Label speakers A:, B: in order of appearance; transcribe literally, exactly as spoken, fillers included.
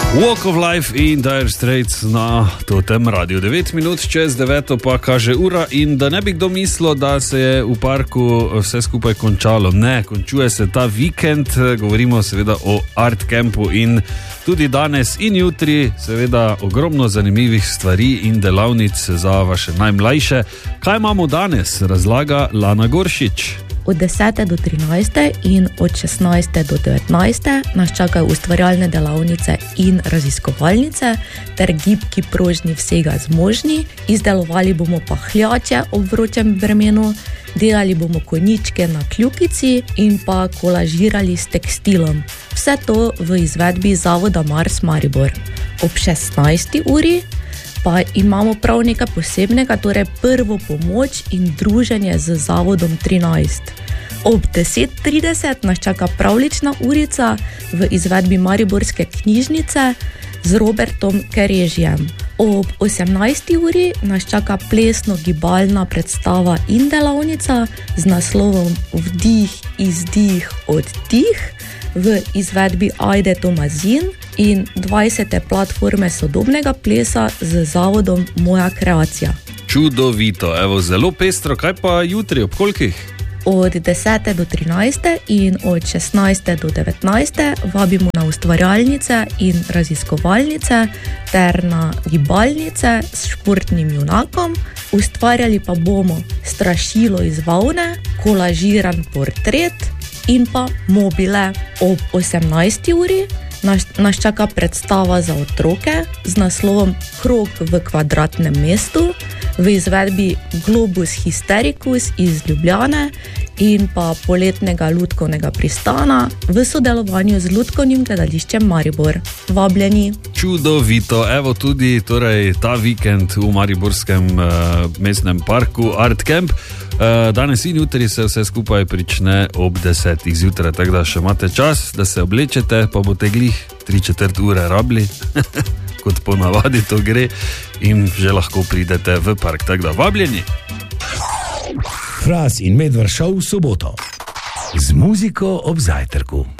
A: Walk of Life in Dire Straits na Totem Radio. devet minut čez deveto pa kaže ura in da ne bi kdo mislil, da se je v parku vse skupaj končalo. Ne, končuje se ta vikend, govorimo seveda o Art Campu in tudi danes in jutri seveda ogromno zanimivih stvari in delavnic za vaše najmlajše. Kaj imamo danes, razlaga Lana Goršič.
B: Od desete do trinajste in od šestnajste do devetnajste nas čakajo ustvarjalne delavnice in raziskovalnice ter gibki prožni vsega zmožni. Izdelovali bomo pahljače ob vročem vremenu, delali bomo konjičke na kljukici in pa kolažirali s tekstilom. Vse to v izvedbi Zavoda Mars Maribor. Ob šestnajsti uri pa imamo prav nekaj posebnega, torej prvo pomoč in druženje z Zavodom trinajst. Ob deset trideset nas čaka pravlična urica v izvedbi Mariborske knjižnice z Robertom Kerežjem. Ob osemnajsti uri nas čaka plesno-gibalna predstava in delavnica z naslovom Vdih, izdih, oddih v izvedbi Ajde Tomazin in dvajsete platforme sodobnega plesa z Zavodom Moja kreacija.
A: Čudovito, evo, zelo pestro. Kaj pa jutri, ob kolikih?
B: Od desete do trinajste in od šestnajste do devetnajste vabimo na ustvarjalnice in raziskovalnice ter na gibalnice s športnim junakom. Ustvarjali pa bomo strašilo iz volne, kolažiran portret in pa mobile. Ob osemnajsti uri nas, nas čaka predstava za otroke z naslovom Krog v kvadratnem mestu v izvedbi Globus Hystericus iz Ljubljane in pa poletnega lutkovnega pristana v sodelovanju z Lutkovnim gledališčem Maribor. Vabljeni.
A: Čudovito, evo tudi torej ta vikend v Mariborskem uh, mestnem parku Art Camp. Uh, danes in jutri se vse skupaj prične ob desetih zjutraj, tako da še imate čas, da se oblečete, pa boste glih tri četrt ure rabili, kot ponavadi to gre, in že lahko pridete v park, tako da vabljeni.
C: Fras in Medvard Show v soboto z muziko ob zajtrku.